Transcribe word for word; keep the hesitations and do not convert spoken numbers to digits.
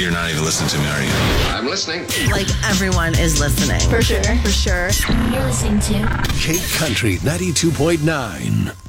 You're not even listening to me, are you? I'm listening. Like everyone is listening. For sure. For sure. You're listening to Cape Country ninety-two point nine.